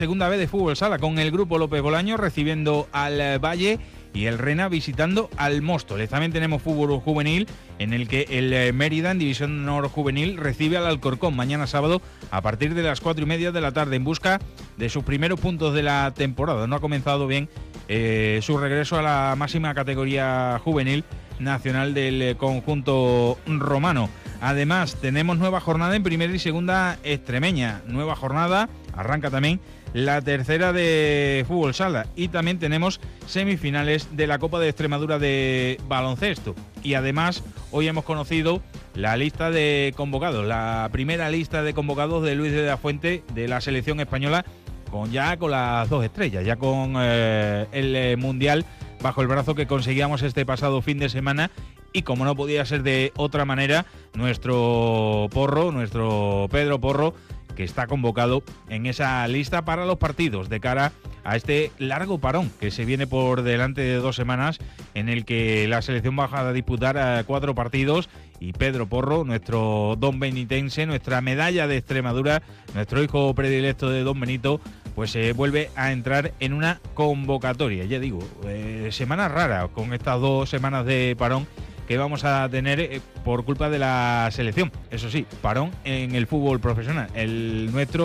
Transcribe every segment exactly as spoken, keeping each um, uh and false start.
Segunda vez de fútbol sala con el grupo López Bolaño recibiendo al Valle y el Rena visitando al Móstoles. También tenemos fútbol juvenil en el que el Mérida en División de Honor Juvenil recibe al Alcorcón mañana sábado a partir de las cuatro y media de la tarde en busca de sus primeros puntos de la temporada. No ha comenzado bien eh, su regreso a la máxima categoría juvenil nacional del conjunto romano. Además tenemos nueva jornada en primera y segunda extremeña. Nueva jornada, arranca también la tercera de fútbol sala y también tenemos semifinales de la Copa de Extremadura de baloncesto. Y además hoy hemos conocido la lista de convocados, la primera lista de convocados de Luis de la Fuente de la selección española, con ya con las dos estrellas, ya con eh, el eh, Mundial bajo el brazo que conseguíamos este pasado fin de semana. Y como no podía ser de otra manera, nuestro Porro, nuestro Pedro Porro, que está convocado en esa lista para los partidos de cara a este largo parón que se viene por delante de dos semanas, en el que la selección va a disputar a cuatro partidos y Pedro Porro, nuestro don benitense, nuestra medalla de Extremadura, nuestro hijo predilecto de don Benito, pues se eh, vuelve a entrar en una convocatoria. Ya digo, eh, semana rara con estas dos semanas de parón que vamos a tener eh, por culpa de la selección. Eso sí, parón en el fútbol profesional. El nuestro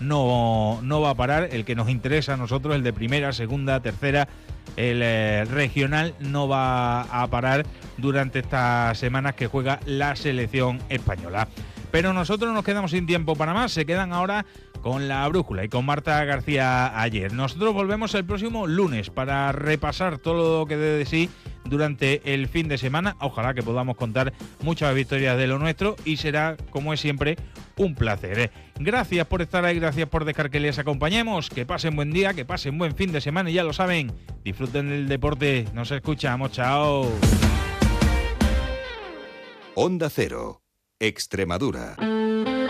no, no va a parar, el que nos interesa a nosotros, el de primera, segunda, tercera, el eh, regional no va a parar durante estas semanas que juega la selección española. Pero nosotros nos quedamos sin tiempo para más, se quedan ahora con la brújula y con Marta García Ayer. Nosotros volvemos el próximo lunes para repasar todo lo que dé de sí durante el fin de semana. Ojalá que podamos contar muchas victorias de lo nuestro y será, como es siempre, un placer. Gracias por estar ahí, gracias por dejar que les acompañemos, que pasen buen día, que pasen buen fin de semana y ya lo saben, disfruten del deporte. Nos escuchamos, chao. Onda Cero, Extremadura.